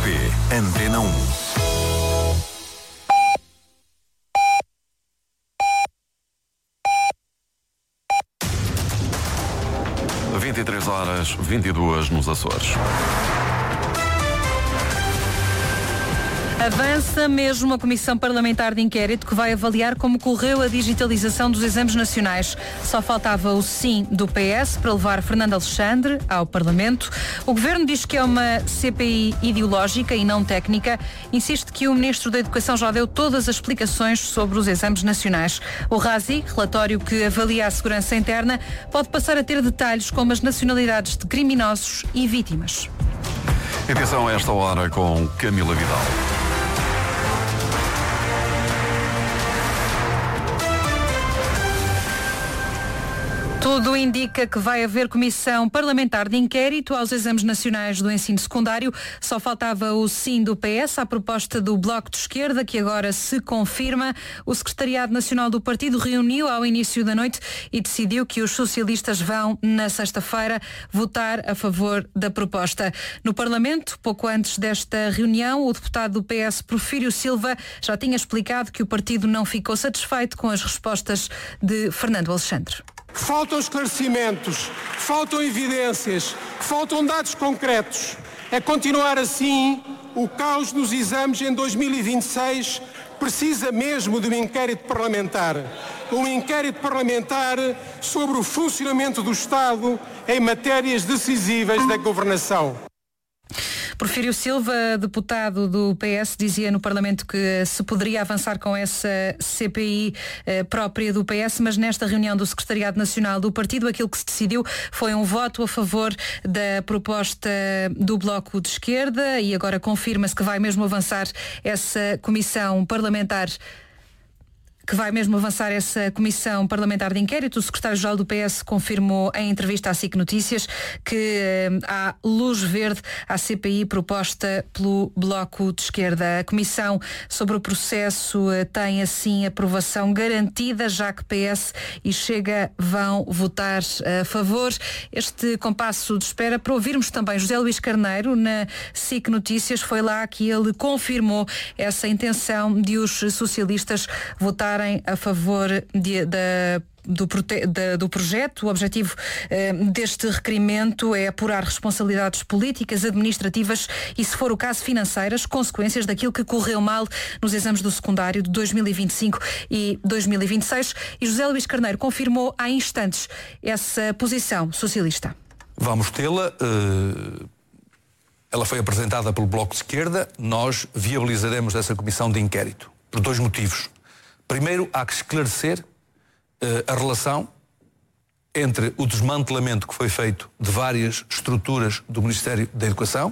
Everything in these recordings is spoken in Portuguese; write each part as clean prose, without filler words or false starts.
RTP Antena 1. Às 23h22 nos Açores. Avança mesmo a Comissão Parlamentar de Inquérito que vai avaliar como correu a digitalização dos exames nacionais. Só faltava o sim do PS para levar Fernando Alexandre ao Parlamento. O Governo diz que é uma CPI ideológica e não técnica. Insiste que o Ministro da Educação já deu todas as explicações sobre os exames nacionais. O RASI, relatório que avalia a segurança interna, pode passar a ter detalhes como as nacionalidades de criminosos e vítimas. Edição a esta hora com Camila Vidal. Tudo indica que vai haver comissão parlamentar de inquérito aos exames nacionais do ensino secundário. Só faltava o sim do PS à proposta do Bloco de Esquerda, que agora se confirma. O Secretariado Nacional do Partido reuniu ao início da noite e decidiu que os socialistas vão, na sexta-feira, votar a favor da proposta. No Parlamento, pouco antes desta reunião, o deputado do PS, Porfírio Silva, já tinha explicado que o partido não ficou satisfeito com as respostas de Fernando Alexandre. Faltam esclarecimentos, faltam evidências, faltam dados concretos. A continuar assim, o caos nos exames em 2026 precisa mesmo de um inquérito parlamentar. Um inquérito parlamentar sobre o funcionamento do Estado em matérias decisivas da governação. Porfírio Silva, deputado do PS, dizia no Parlamento que se poderia avançar com essa CPI própria do PS, mas nesta reunião do Secretariado Nacional do Partido, aquilo que se decidiu foi um voto a favor da proposta do Bloco de Esquerda e agora confirma-se que vai mesmo avançar essa comissão parlamentar. Essa Comissão Parlamentar de Inquérito. O secretário-geral do PS confirmou em entrevista à SIC Notícias que há luz verde à CPI proposta pelo Bloco de Esquerda. A Comissão sobre o processo tem assim aprovação garantida, já que PS e Chega vão votar a favor. Este compasso de espera para ouvirmos também José Luís Carneiro na SIC Notícias. Foi lá que ele confirmou essa intenção de os socialistas votarem a favor do projeto. O objetivo deste requerimento é apurar responsabilidades políticas, administrativas e, se for o caso, financeiras, consequências daquilo que correu mal nos exames do secundário de 2025 e 2026. E José Luís Carneiro confirmou há instantes essa posição socialista. Vamos tê-la. Ela foi apresentada pelo Bloco de Esquerda. Nós viabilizaremos essa comissão de inquérito por dois motivos. Primeiro, há que esclarecer a relação entre o desmantelamento que foi feito de várias estruturas do Ministério da Educação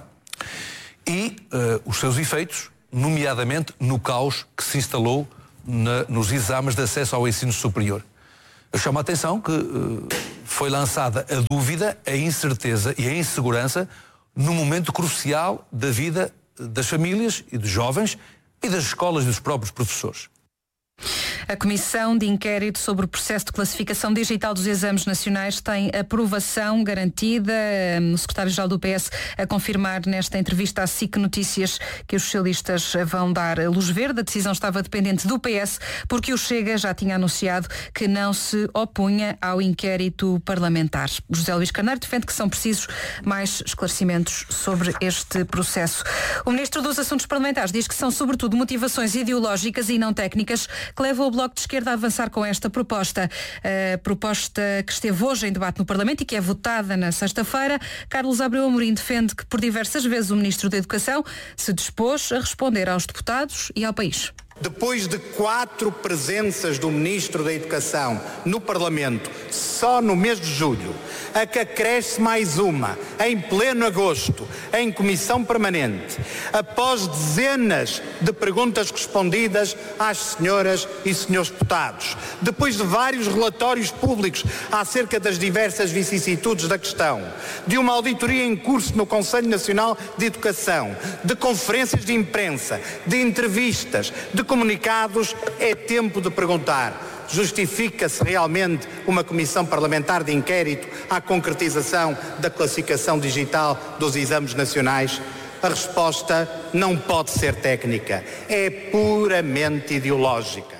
e os seus efeitos, nomeadamente no caos que se instalou nos exames de acesso ao ensino superior. Eu chamo a atenção que foi lançada a dúvida, a incerteza e a insegurança no momento crucial da vida das famílias e dos jovens e das escolas e dos próprios professores. A Comissão de Inquérito sobre o processo de classificação digital dos exames nacionais tem aprovação garantida. O secretário-geral do PS a confirmar nesta entrevista à SIC Notícias que os socialistas vão dar luz verde. A decisão estava dependente do PS porque o Chega já tinha anunciado que não se opunha ao inquérito parlamentar. José Luís Carneiro defende que são precisos mais esclarecimentos sobre este processo. O Ministro dos Assuntos Parlamentares diz que são sobretudo motivações ideológicas e não técnicas que levam o Bloco de Esquerda a avançar com esta proposta. A proposta que esteve hoje em debate no Parlamento e que é votada na sexta-feira. Carlos Abreu Amorim defende que por diversas vezes o Ministro da Educação se dispôs a responder aos deputados e ao país. Depois de 4 presenças do Ministro da Educação no Parlamento, só no mês de julho, a que acresce mais uma, em pleno agosto, em comissão permanente, após dezenas de perguntas respondidas às senhoras e senhores deputados, depois de vários relatórios públicos acerca das diversas vicissitudes da questão, de uma auditoria em curso no Conselho Nacional de Educação, de conferências de imprensa, de entrevistas, de comunicados, é tempo de perguntar: justifica-se realmente uma comissão parlamentar de inquérito à concretização da classificação digital dos exames nacionais? A resposta não pode ser técnica, é puramente ideológica.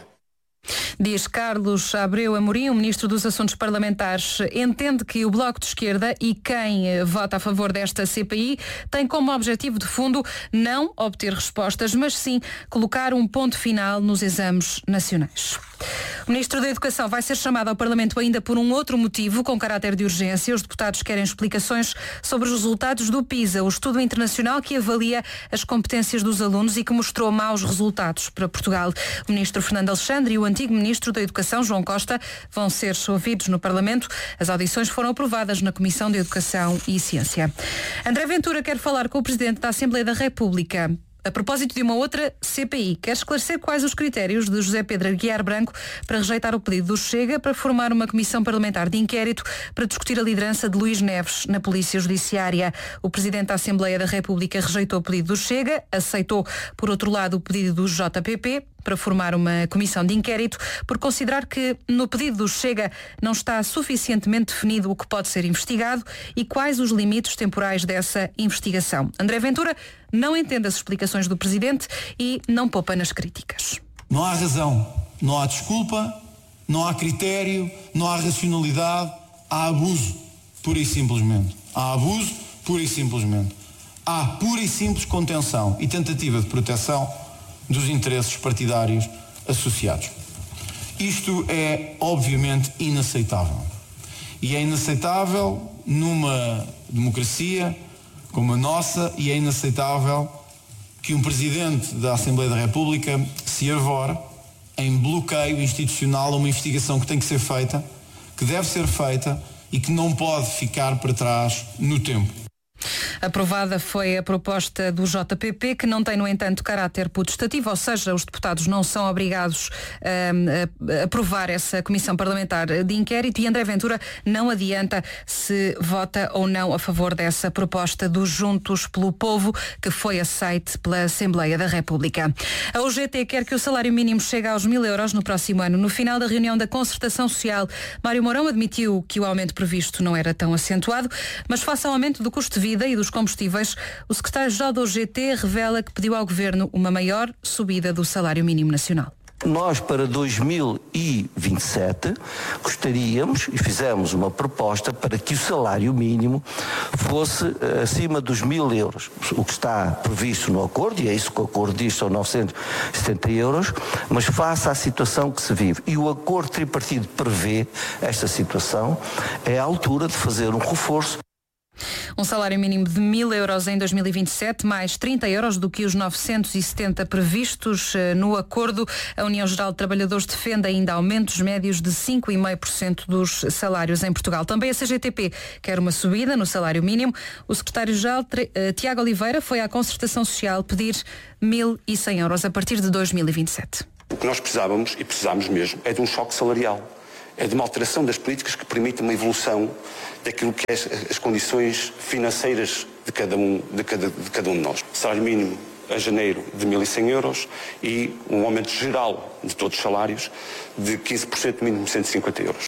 Diz Carlos Abreu Amorim, o Ministro dos Assuntos Parlamentares, entende que o Bloco de Esquerda e quem vota a favor desta CPI tem como objetivo de fundo não obter respostas, mas sim colocar um ponto final nos exames nacionais. O Ministro da Educação vai ser chamado ao Parlamento ainda por um outro motivo, com caráter de urgência. Os deputados querem explicações sobre os resultados do PISA, o estudo internacional que avalia as competências dos alunos e que mostrou maus resultados para Portugal. O Ministro Fernando Alexandre e o antigo Ministro da Educação, João Costa, vão ser ouvidos no Parlamento. As audições foram aprovadas na Comissão de Educação e Ciência. André Ventura quer falar com o Presidente da Assembleia da República a propósito de uma outra CPI. Quer esclarecer quais os critérios de José Pedro Aguiar Branco para rejeitar o pedido do Chega para formar uma comissão parlamentar de inquérito para discutir a liderança de Luís Neves na Polícia Judiciária. O Presidente da Assembleia da República rejeitou o pedido do Chega, aceitou, por outro lado, o pedido do JPP para formar uma comissão de inquérito, por considerar que no pedido do Chega não está suficientemente definido o que pode ser investigado e quais os limites temporais dessa investigação. André Ventura não entende as explicações do Presidente e não poupa nas críticas. Não há razão, não há desculpa, não há critério, não há racionalidade, há abuso, pura e simplesmente. Há abuso, pura e simplesmente. Há pura e simples contenção e tentativa de proteção dos interesses partidários associados. Isto é obviamente inaceitável. E é inaceitável numa democracia como a nossa e é inaceitável que um Presidente da Assembleia da República se arvore em bloqueio institucional a uma investigação que tem que ser feita, que deve ser feita e que não pode ficar para trás no tempo. Aprovada foi a proposta do JPP, que não tem, no entanto, caráter potestativo, ou seja, os deputados não são obrigados a aprovar essa comissão parlamentar de inquérito, e André Ventura não adianta se vota ou não a favor dessa proposta do Juntos pelo Povo, que foi aceite pela Assembleia da República. A UGT quer que o salário mínimo chegue aos 1.000 euros no próximo ano. No final da reunião da Concertação Social, Mário Mourão admitiu que o aumento previsto não era tão acentuado, mas face ao aumento do custo de vida e dos combustíveis, o secretário-geral da UGT revela que pediu ao Governo uma maior subida do salário mínimo nacional. Nós, para 2027, gostaríamos e fizemos uma proposta para que o salário mínimo fosse acima dos 1.000 euros. O que está previsto no acordo, e é isso que o acordo diz, são 970 euros, mas face à situação que se vive. E o acordo tripartido prevê esta situação, é a altura de fazer um reforço. Um salário mínimo de 1.000 euros em 2027, mais 30 euros do que os 970 previstos no acordo. A União Geral de Trabalhadores defende ainda aumentos médios de 5,5% dos salários em Portugal. Também a CGTP quer uma subida no salário mínimo. O secretário-geral, Tiago Oliveira, foi à Concertação Social pedir 1.100 euros a partir de 2027. O que nós precisávamos, e precisamos mesmo, é de um choque salarial. É de uma alteração das políticas que permita uma evolução daquilo que é as condições financeiras de cada um de nós. Salário mínimo a janeiro de 1.100 euros e um aumento geral de todos os salários de 15%, mínimo 150 euros.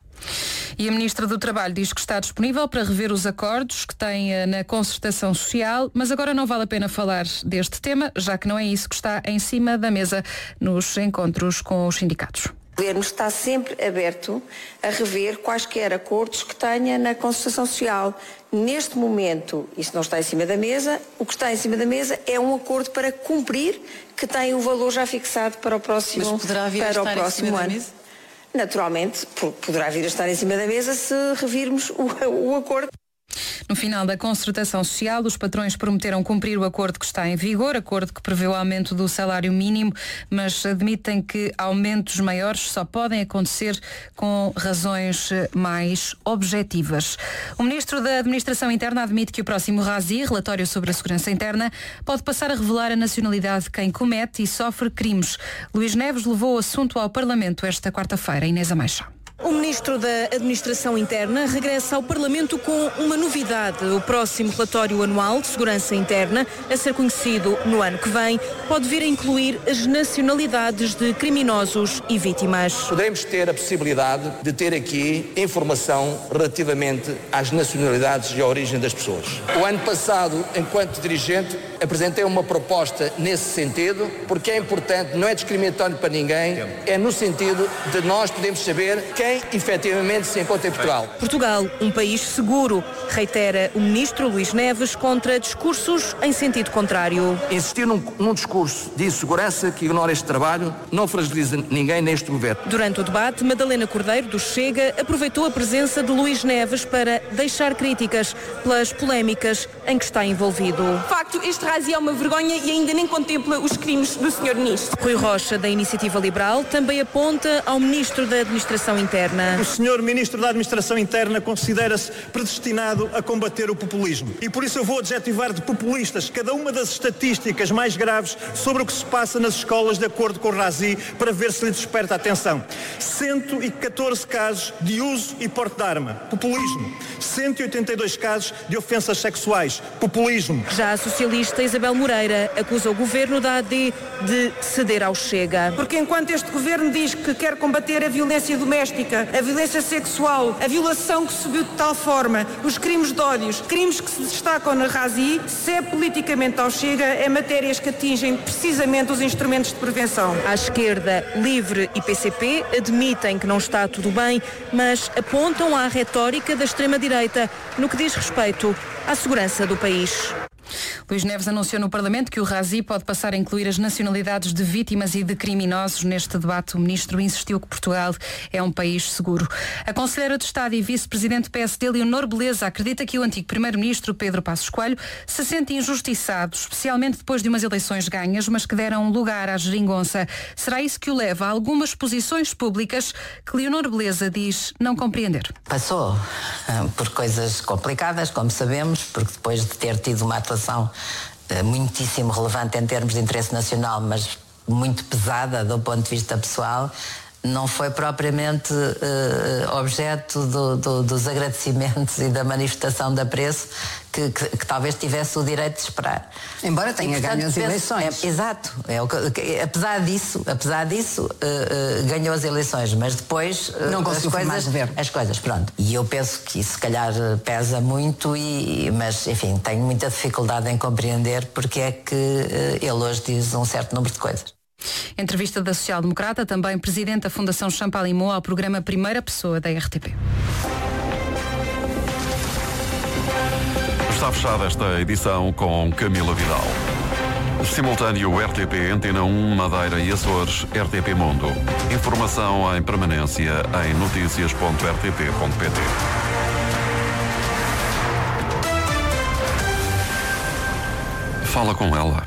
E a Ministra do Trabalho diz que está disponível para rever os acordos que tem na Concertação Social, mas agora não vale a pena falar deste tema, já que não é isso que está em cima da mesa nos encontros com os sindicatos. O Governo está sempre aberto a rever quaisquer acordos que tenha na Concertação Social. Neste momento, isso não está em cima da mesa. O que está em cima da mesa é um acordo para cumprir, que tem o valor já fixado para o próximo, mas poderá vir a estar em cima da mesa? Naturalmente, poderá vir a estar em cima da mesa se revirmos o acordo. No final da Concertação Social, os patrões prometeram cumprir o acordo que está em vigor, acordo que prevê o aumento do salário mínimo, mas admitem que aumentos maiores só podem acontecer com razões mais objetivas. O Ministro da Administração Interna admite que o próximo RASI, relatório sobre a segurança interna, pode passar a revelar a nacionalidade de quem comete e sofre crimes. Luís Neves levou o assunto ao Parlamento esta quarta-feira. Inês Ameixa. O Ministro da Administração Interna regressa ao Parlamento com uma novidade. O próximo relatório anual de segurança interna, a ser conhecido no ano que vem, pode vir a incluir as nacionalidades de criminosos e vítimas. Poderemos ter a possibilidade de ter aqui informação relativamente às nacionalidades e à origem das pessoas. O ano passado, enquanto dirigente, apresentei uma proposta nesse sentido, porque é importante, não é discriminatório para ninguém, é no sentido de nós podermos saber quem efetivamente se encontra em Portugal. Portugal, um país seguro, reitera o Ministro Luís Neves contra discursos em sentido contrário. Insistir num discurso de insegurança que ignora este trabalho não fragiliza ninguém neste governo. Durante o debate, Madalena Cordeiro, do Chega, aproveitou a presença de Luís Neves para deixar críticas pelas polémicas em que está envolvido. De facto, este Razi é uma vergonha e ainda nem contempla os crimes do Sr. Ministro. Rui Rocha, da Iniciativa Liberal, também aponta ao Ministro da Administração Interna. O Sr. Ministro da Administração Interna considera-se predestinado a combater o populismo. E por isso eu vou adjetivar de populistas cada uma das estatísticas mais graves sobre o que se passa nas escolas de acordo com o Razi, para ver se lhe desperta a atenção. 114 casos de uso e porte de arma. Populismo. 182 casos de ofensas sexuais. Populismo. Já a socialista Isabel Moreira acusa o governo da AD de ceder ao Chega. Porque enquanto este governo diz que quer combater a violência doméstica, a violência sexual, a violação que subiu de tal forma, os crimes de ódios, crimes que se destacam na Razi, se é politicamente ao Chega, é matérias que atingem precisamente os instrumentos de prevenção. À esquerda, Livre e PCP admitem que não está tudo bem, mas apontam à retórica da extrema-direita no que diz respeito à segurança do país. Luís Neves anunciou no Parlamento que o Razi pode passar a incluir as nacionalidades de vítimas e de criminosos. Neste debate, o Ministro insistiu que Portugal é um país seguro. A Conselheira de Estado e Vice-Presidente do PSD, Leonor Beleza, acredita que o antigo Primeiro-Ministro, Pedro Passos Coelho, se sente injustiçado, especialmente depois de umas eleições ganhas, mas que deram lugar à geringonça. Será isso que o leva a algumas posições públicas que Leonor Beleza diz não compreender. Passou por coisas complicadas, como sabemos, porque depois de ter tido uma atuação muitíssimo relevante em termos de interesse nacional, mas muito pesada do ponto de vista pessoal, não foi propriamente objeto dos agradecimentos e da manifestação de apreço que talvez tivesse o direito de esperar. Embora tenha ganho as eleições. Exato. Apesar disso, ganhou as eleições, mas depois não conseguiu mais ver as coisas, pronto. E eu penso que isso se calhar pesa muito, mas enfim, tenho muita dificuldade em compreender porque é que ele hoje diz um certo número de coisas. Entrevista da social-democrata, também presidente da Fundação Champalimau, ao programa Primeira Pessoa da RTP. Está fechada esta edição com Camila Vidal. Simultâneo RTP, Antena 1, Madeira e Açores, RTP Mundo. Informação em permanência em noticias.rtp.pt. Fala com ela.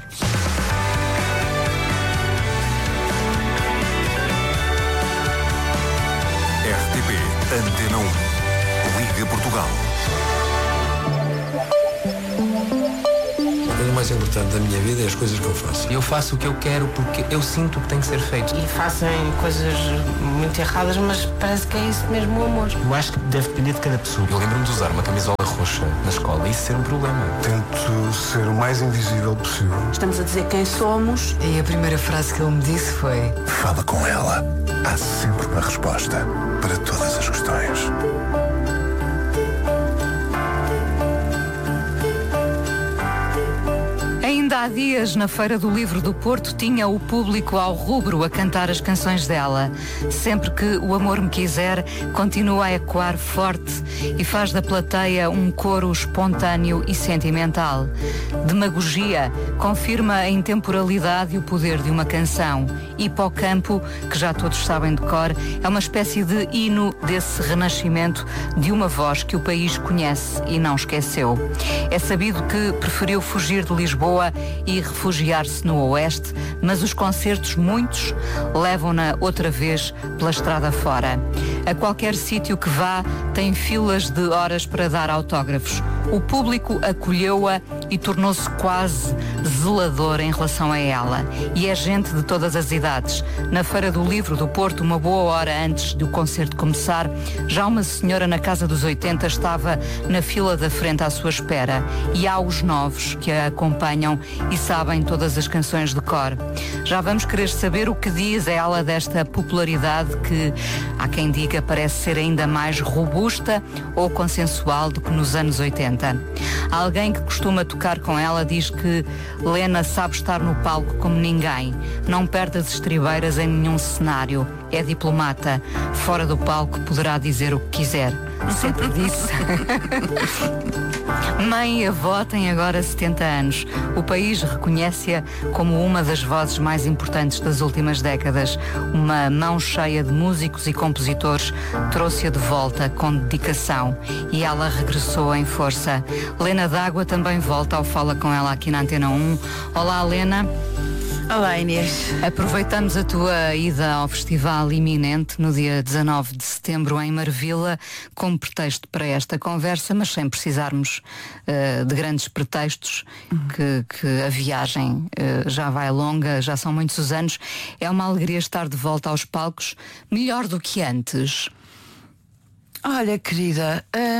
RTP Antena 1. Liga Portugal. A coisa mais importante da minha vida é as coisas que eu faço. Eu faço o que eu quero porque eu sinto que tem que ser feito. E fazem coisas muito erradas, mas parece que é isso mesmo o amor. Eu acho que deve depender de cada pessoa. Eu lembro-me de usar uma camisola roxa na escola e isso ser um problema. Tento ser o mais invisível possível. Estamos a dizer quem somos. E a primeira frase que ele me disse foi: fala com ela. Há sempre uma resposta para todas as questões. Ainda há dias, na Feira do Livro do Porto, tinha o público ao rubro a cantar as canções dela. Sempre que o amor me quiser, continua a ecoar forte e faz da plateia um coro espontâneo e sentimental. Demagogia confirma a intemporalidade e o poder de uma canção. Hipocampo, que já todos sabem de cor, é uma espécie de hino desse renascimento de uma voz que o país conhece e não esqueceu. É sabido que preferiu fugir de Lisboa e refugiar-se no Oeste, mas os concertos, muitos, levam-na outra vez pela estrada fora. A qualquer sítio que vá, tem filas de horas para dar autógrafos. O público acolheu-a e tornou-se quase zelador em relação a ela. E é gente de todas as idades. Na Feira do Livro do Porto, uma boa hora antes do concerto começar, já uma senhora na casa dos 80 estava na fila da frente à sua espera. E há os novos que a acompanham e sabem todas as canções de cor. Já vamos querer saber o que diz ela desta popularidade que, há quem diga, parece ser ainda mais robusta ou consensual do que nos anos 80. Alguém que costuma tocar com ela diz que Lena sabe estar no palco como ninguém. Não perde as estribeiras em nenhum cenário. É diplomata. Fora do palco poderá dizer o que quiser. Sempre disse. Mãe e avó têm agora 70 anos. O país reconhece-a como uma das vozes mais importantes das últimas décadas. Uma mão cheia de músicos e compositores trouxe-a de volta com dedicação e ela regressou em força. Lena D'Água também volta ao Fala Com Ela aqui na Antena 1. Olá, Lena. Olá, Inês. Aproveitamos a tua ida ao festival iminente no dia 19 de setembro em Marvila como pretexto para esta conversa, mas sem precisarmos de grandes pretextos, que a viagem já vai longa, já são muitos os anos. É uma alegria estar de volta aos palcos, melhor do que antes. Olha, querida,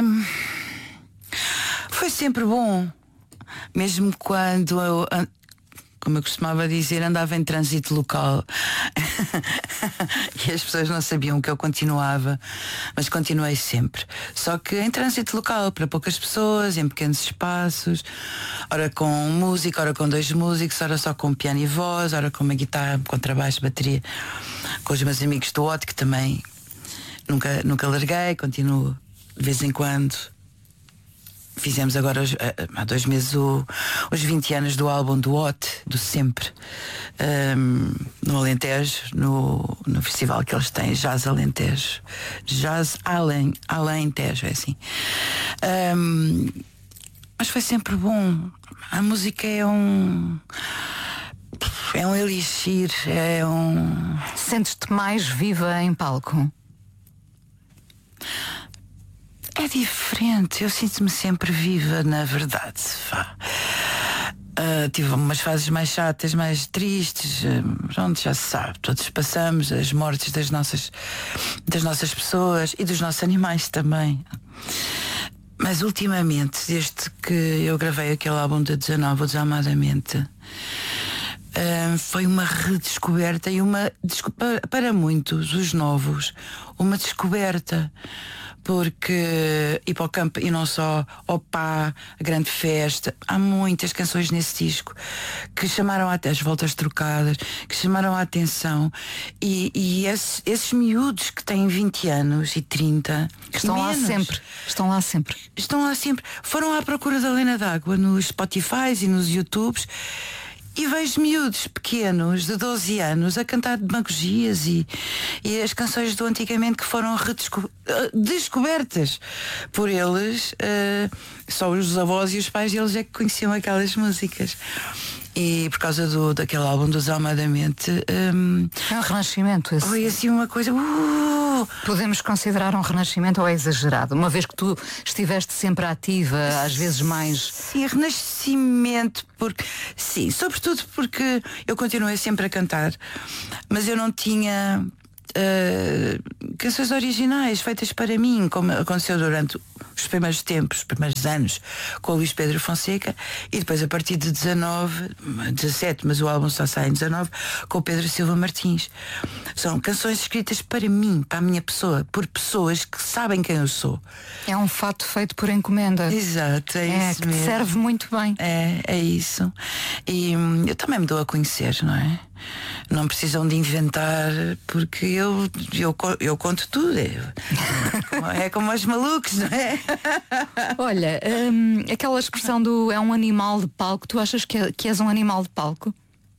foi sempre bom, mesmo quando eu, como eu costumava dizer, andava em trânsito local e as pessoas não sabiam que eu continuava, mas continuei sempre. Só que em trânsito local, para poucas pessoas, em pequenos espaços, ora com música, ora com 2 músicos, ora só com piano e voz, ora com uma guitarra, contrabaixo, bateria, com os meus amigos do OT, que também nunca larguei, continuo de vez em quando. Fizemos agora há 2 meses os 20 anos do álbum do OT, do Sempre, no Alentejo, no festival que eles têm, Jazz Alentejo, Jazz Alentejo, é assim. Mas foi sempre bom. A música é um elixir, Sentes-te mais viva em palco? É diferente, eu sinto-me sempre viva, na verdade. Tive umas fases mais chatas, mais tristes, pronto, já se sabe, todos passamos as mortes das nossas pessoas e dos nossos animais também. Mas ultimamente, desde que eu gravei aquele álbum de 19, o Desalmadamente, foi uma redescoberta e para muitos, os novos, uma descoberta. Porque ir para o campo e não só, Opa, a grande festa, há muitas canções nesse disco que chamaram até as voltas trocadas, que chamaram a atenção e esses miúdos que têm 20 anos e 30 estão lá sempre, foram à procura da Lena D'Água nos Spotify e nos YouTubes. E vejo miúdos pequenos de 12 anos a cantar demagogias e as canções do antigamente que foram descobertas por eles. Só os avós e os pais deles é que conheciam aquelas músicas. E por causa daquele álbum do Desalmadamente, é um renascimento esse. Foi assim uma coisa. Podemos considerar um renascimento ou é exagerado? Uma vez que tu estiveste sempre ativa, às vezes mais. Sim, renascimento, sim, sobretudo porque eu continuei sempre a cantar, mas eu não tinha canções originais feitas para mim, como aconteceu durante os primeiros tempos, os primeiros anos com o Luís Pedro Fonseca, e depois a partir de 17, mas o álbum só sai em 19, com o Pedro Silva Martins. São canções escritas para mim, para a minha pessoa, por pessoas que sabem quem eu sou. É um fato feito por encomenda. Exato, é isso que mesmo. Te serve muito bem. É isso. E eu também me dou a conhecer, não é? Não precisam de inventar, porque eu conto tudo. É como os malucos, não é? Olha, aquela expressão do é um animal de palco, tu achas que és um animal de palco?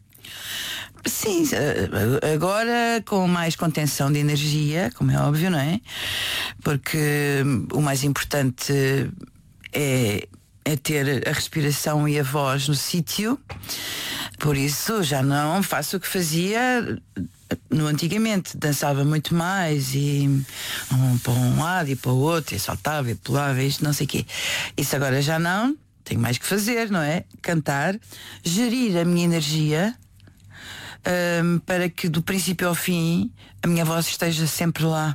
Sim, agora com mais contenção de energia, como é óbvio, não é? Porque o mais importante é ter a respiração e a voz no sítio. Por isso já não faço o que fazia no antigamente. Dançava muito mais e para um lado e para o outro, e saltava e pulava, isto não sei o quê. Isso agora já não, tenho mais que fazer, não é? Cantar, gerir a minha energia, para que do princípio ao fim a minha voz esteja sempre lá.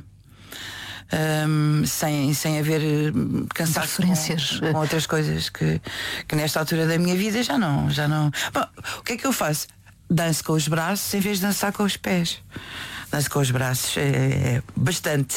Sem haver cansaço com outras coisas que nesta altura da minha vida já não. Bom, o que é que eu faço? Danço com os braços em vez de dançar com os pés. Danço com os braços, é bastante.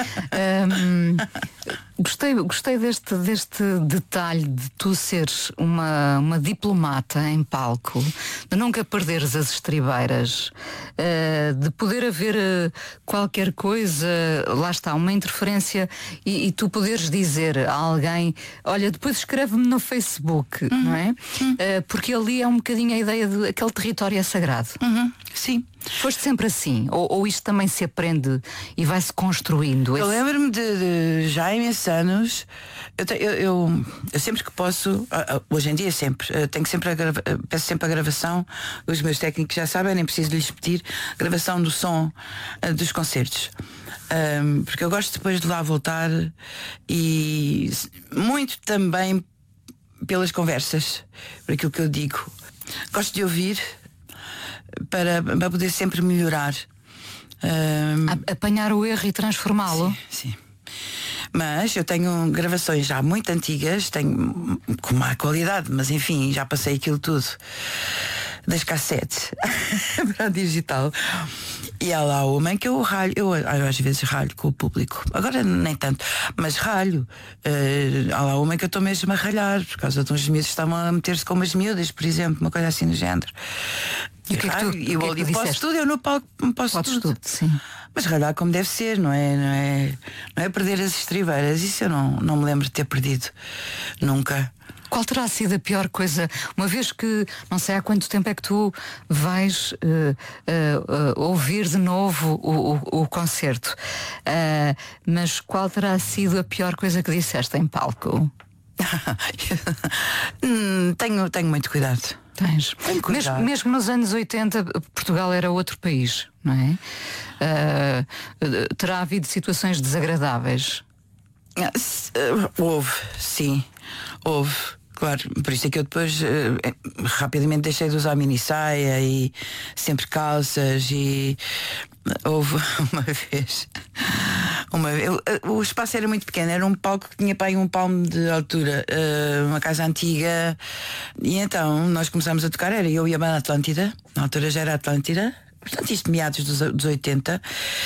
Gostei deste detalhe de tu seres uma diplomata em palco, de nunca perderes as estribeiras, de poder haver qualquer coisa, lá está, uma interferência e tu poderes dizer a alguém, olha, depois escreve-me no Facebook, não é? Porque ali é um bocadinho a ideia de aquele território é sagrado. Sim. Foste sempre assim? Ou isto também se aprende e vai-se construindo? Eu lembro-me de já há imensos anos, eu sempre que posso, hoje em dia sempre, tenho sempre peço sempre a gravação, os meus técnicos já sabem, nem preciso lhes pedir, gravação do som dos concertos. Porque eu gosto depois de lá voltar e muito também pelas conversas, por aquilo que eu digo. Gosto de ouvir para poder sempre melhorar. Apanhar o erro e transformá-lo. Sim. Mas eu tenho gravações já muito antigas, tenho com má qualidade, mas enfim, já passei aquilo tudo das cassetes para a digital. E há lá uma em que eu ralho, eu às vezes ralho com o público, agora nem tanto, mas ralho. Há lá uma em que eu estou mesmo a ralhar, por causa de uns miúdos que estavam a meter-se com umas miúdas, por exemplo, uma coisa assim do género. E o que é que tu posso tudo, eu no palco posso tudo. Sim. Mas ralhar como deve ser, não é perder as estribeiras. Isso eu não me lembro de ter perdido nunca. Qual terá sido a pior coisa? Uma vez que, não sei há quanto tempo é que tu vais ouvir de novo o concerto, mas qual terá sido a pior coisa que disseste em palco? Tenho muito cuidado. Tens. Mesmo nos anos 80 Portugal era outro país, não é? Terá havido situações desagradáveis? Houve, sim. Houve. Claro, por isso é que eu depois rapidamente deixei de usar mini saia e sempre calças. E houve uma vez o espaço era muito pequeno, era um palco que tinha para aí 1 palmo de altura, uma casa antiga, e então nós começámos a tocar, era eu e a banda Atlântida, na altura já era Atlântida, portanto isto meados dos 80,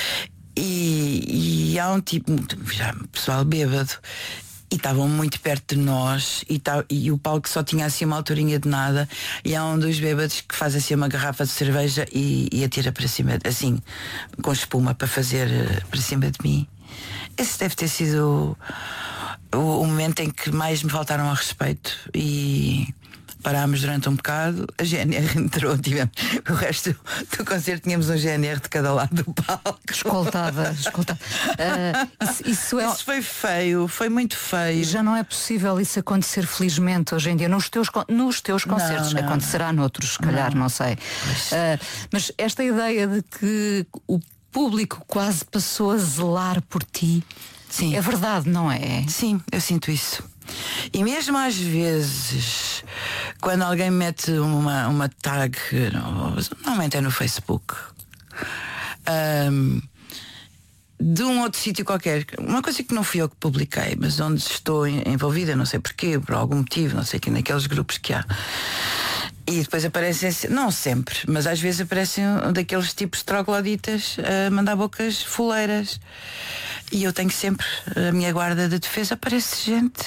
e há um tipo, já pessoal bêbado, e estavam muito perto de nós e o palco só tinha assim uma alturinha de nada, e há um dos bêbados que faz assim uma garrafa de cerveja e atira para cima, assim, com espuma para fazer para cima de mim. Esse deve ter sido o momento em que mais me faltaram ao respeito, e parámos durante um bocado, a GNR entrou, tivemos o resto do concerto, tínhamos um GNR de cada lado do palco. Escoltada. Isso foi feio, foi muito feio. Já não é possível isso acontecer, felizmente, hoje em dia. Nos teus concertos, não. Acontecerá noutros, se calhar, não sei. Mas esta ideia de que o público quase passou a zelar por ti, sim, é verdade, não é? Sim, eu sinto isso. E mesmo às vezes, quando alguém mete uma tag, normalmente é no Facebook, de um outro sítio qualquer, uma coisa que não fui eu que publiquei, mas onde estou envolvida, não sei porquê, por algum motivo, não sei que, naqueles grupos que há. E depois aparecem, não sempre, mas às vezes aparecem daqueles tipos trogloditas a mandar bocas fuleiras. E eu tenho sempre a minha guarda de defesa, aparece gente.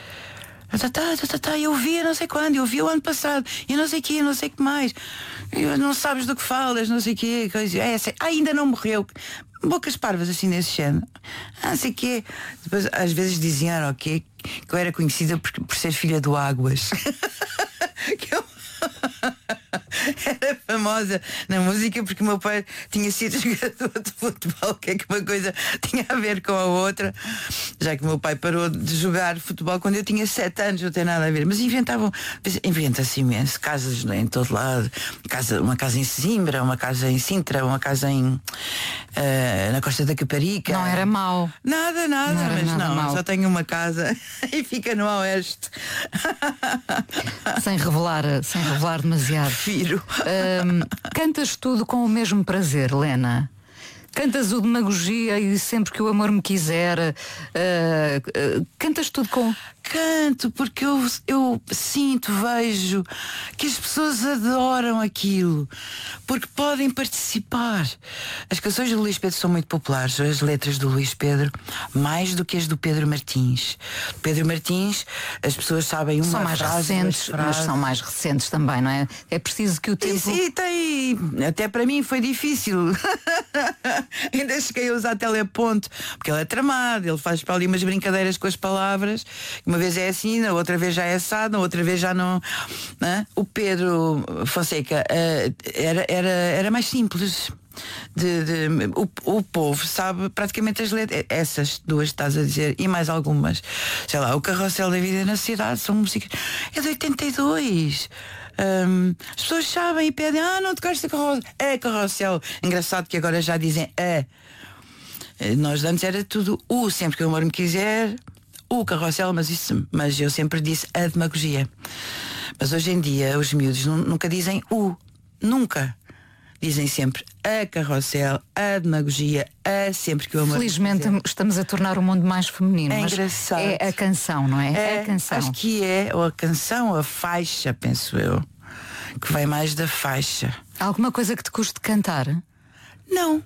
Eu vi não sei quando, eu vi o ano passado, e não sei o que, não sei o que mais. Não sabes do que falas, não sei o que, coisa. Ainda não morreu. Bocas parvas assim nesse género. Não sei o quê. Depois às vezes diziam que eu era conhecida por ser filha do Águas. era famosa na música porque o meu pai tinha sido jogador de futebol, que é que uma coisa tinha a ver com a outra, já que o meu pai parou de jogar futebol quando eu tinha 7 anos, não tem nada a ver. Mas inventa-se imenso, casas em todo lado, uma casa em Sesimbra, uma casa em Sintra, uma casa na Costa da Caparica. Não era mau. Nada, mas só tenho uma casa e fica no oeste. Sem revelar demasiado. Prefiro. Cantas tudo com o mesmo prazer, Lena? Cantas o Demagogia e Sempre que o Amor Me Quiser. Cantas tudo com... Canto, porque eu sinto, vejo que as pessoas adoram aquilo, porque podem participar. As canções do Luís Pedro são muito populares, as letras do Luís Pedro, mais do que as do Pedro Martins. Pedro Martins, as pessoas sabem uma frase, são mais recentes, mas são mais recentes também, não é? É preciso que o tempo... E tem, até para mim foi difícil. Ainda cheguei a usar teleponto, porque ele é tramado, ele faz para ali umas brincadeiras com as palavras. Uma vez é assim, na outra vez já é assado, na outra vez já não. O Pedro Fonseca era mais simples. O povo sabe praticamente as letras, essas duas estás a dizer, e mais algumas. Sei lá, o Carrossel da Vida na Cidade são músicas. É de 82. As pessoas sabem e pedem, não tocaste a Carrossel. É Carrossel. Engraçado que agora já dizem Nós antes era tudo Sempre que o Amor Me Quiser, o Carrossel, mas eu sempre disse a Demagogia. Mas hoje em dia os miúdos nunca dizem nunca. Dizem sempre a Carrossel, a Demagogia, Sempre que o Amor Me Quiser. Felizmente estamos a tornar o mundo mais feminino. É mas engraçado. É a canção, não é? É a canção. Acho que ou a canção ou a faixa, penso eu, que vai mais da faixa. Alguma coisa que te custe cantar? Não.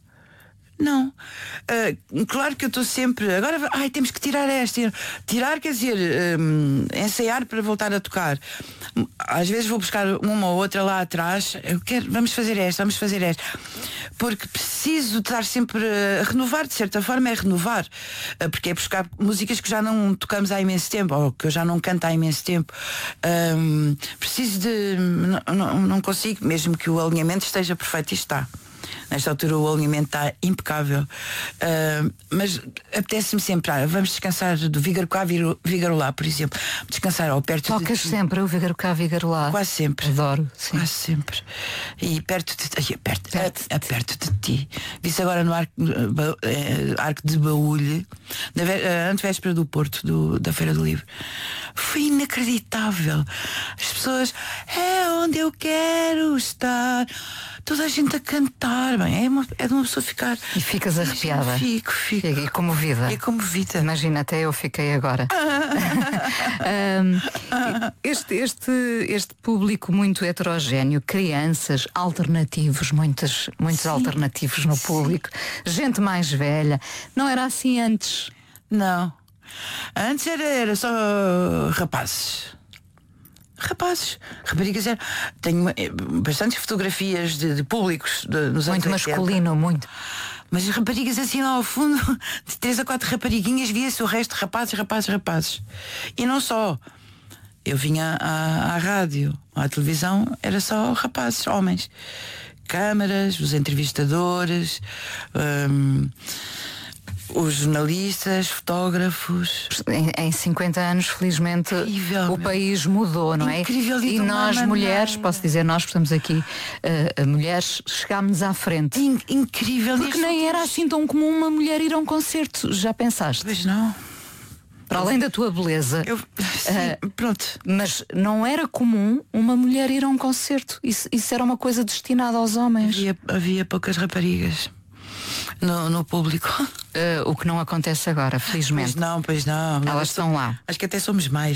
Claro que eu estou sempre. Agora, temos que tirar esta. Tirar quer dizer ensaiar para voltar a tocar. Às vezes vou buscar uma ou outra lá atrás. Vamos fazer esta. Porque preciso de estar sempre a renovar, de certa forma é renovar. Porque é buscar músicas que já não tocamos há imenso tempo, ou que eu já não canto há imenso tempo. Preciso de. Não consigo, mesmo que o alinhamento esteja perfeito, e está. Nesta altura o alinhamento está impecável, mas apetece-me sempre, vamos descansar do Vígaro cá, Vígaro lá, por exemplo. Descansar ao perto de ti. Tocas sempre o Vígaro cá, Vígaro lá? Quase sempre. Adoro, sim. Quase sempre. E perto de ti. Disse agora no Arco de Baúlho, na antevéspera do Porto, da Feira do Livro. Foi inacreditável. As pessoas, é onde eu quero estar. Toda a gente a cantar, bem, é de uma pessoa ficar. E ficas arrepiada. Fico. E comovida. Imagina, até eu fiquei agora. Este público muito heterogéneo, crianças, alternativos, muitos alternativos no público, gente mais velha, não era assim antes? Não. Antes era só rapazes, raparigas. Tenho bastantes fotografias de públicos nos anos 80. Muito masculino, muito. Mas raparigas assim lá ao fundo, de 3 a 4 rapariguinhas, via-se o resto rapazes. E não só. Eu vinha à rádio, à televisão, era só rapazes, homens. Câmaras, os entrevistadores, os jornalistas, fotógrafos. Em 50 anos, felizmente, incrível, o país mudou, não é? Incrível. E nós, mulheres, posso dizer nós, que estamos aqui, mulheres, chegámos à frente. Incrível. Porque nem era assim tão comum uma mulher ir a um concerto. Já pensaste? Pois não. Para além da tua beleza. Pronto. Mas não era comum uma mulher ir a um concerto. Isso era uma coisa destinada aos homens. Havia poucas raparigas no público. O que não acontece agora, felizmente. Pois não. Elas estão lá. Acho que até somos mais.